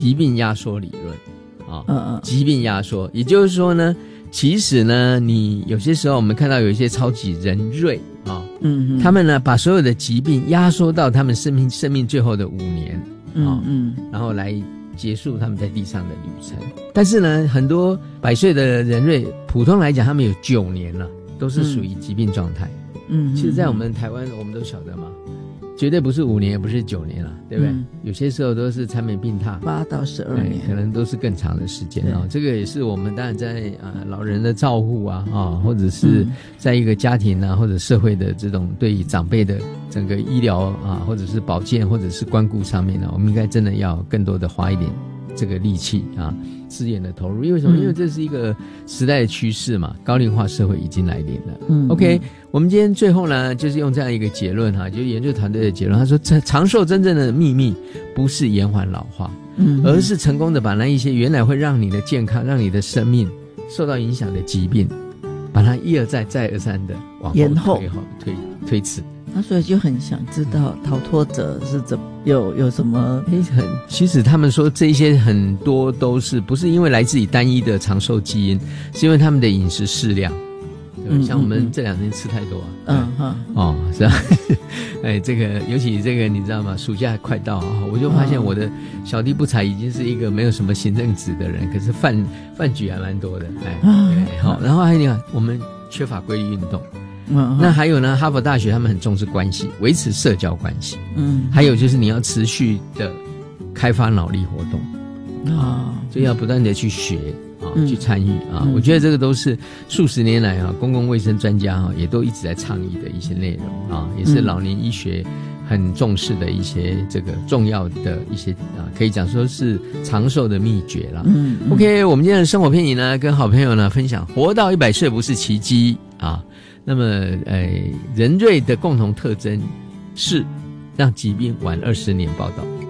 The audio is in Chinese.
疾病压缩理论疾病压缩，也就是说呢，其实呢，你有些时候我们看到有一些超级人瑞他们呢把所有的疾病压缩到他们生命最后的5年然后来结束他们在地上的旅程。但是呢，很多100岁的人瑞，普通来讲他们有9年了，都是属于疾病状态。其实在我们台湾我们都晓得嘛，绝对不是5年也不是9年了，对不对？有些时候都是缠绵病榻 8到12年， 可能都是更长的时间这个也是我们当然在老人的照护或者是在一个家庭或者社会的这种对于长辈的整个医疗或者是保健或者是关顾上面我们应该真的要更多的花一点这个力气资源的投入。因为什么？因为这是一个时代的趋势嘛，高龄化社会已经来临了。OK， 我们今天最后呢，就是用这样一个结论就是研究团队的结论，他说长寿真正的秘密不是延缓老化，而是成功的把那一些原来会让你的健康、让你的生命受到影响的疾病，把它一而再、再而三的往后推迟。 所以就很想知道逃脱者是有什么其实他们说这些很多都是不是因为来自于单一的长寿基因，是因为他们的饮食适量。像我们这2天吃太多是吧这个尤其这个你知道吗，暑假快到我就发现我的小弟不才已经是一个没有什么行政职的人，可是饭局还蛮多的然后还有我们缺乏规律运动。那还有呢，哈佛大学他们很重视关系，维持社交关系。还有就是你要持续的开发脑力活动就要不断的去学去参与我觉得这个都是数十年来公共卫生专家也都一直在倡议的一些内容也是老年医学很重视的一些这个重要的一些可以讲说是长寿的秘诀啦。OK， 我们今天的生活片语呢，跟好朋友呢分享，活到100岁不是奇迹那么人瑞的共同特征是让疾病晚20年报道。